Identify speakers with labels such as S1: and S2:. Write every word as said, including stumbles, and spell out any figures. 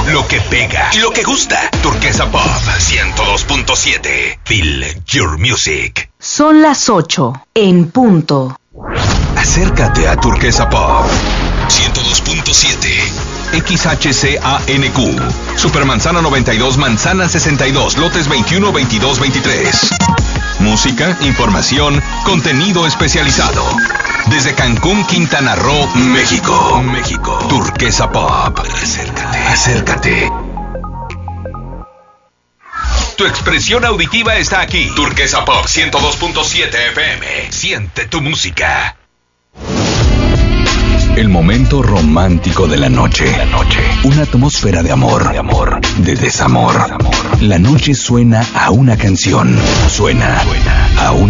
S1: lo que pega y lo que gusta. Turquesa Pop ciento dos punto siete. Feel your music.
S2: Son las ocho en punto.
S1: Acércate a Turquesa Pop ciento dos punto siete. X H C A N Q. Supermanzana noventa y dos, Manzana sesenta y dos, lotes veintiuno, veintidós, veintitrés. Música, información, contenido especializado. Desde Cancún, Quintana Roo, México. México. Turquesa Pop. Acércate. Acércate. Tu expresión auditiva está aquí. Turquesa Pop ciento dos punto siete F M. Siente tu música. El momento romántico de la noche. La noche. Una atmósfera de amor. De amor. De desamor. La noche suena a una canción. Suena, suena a un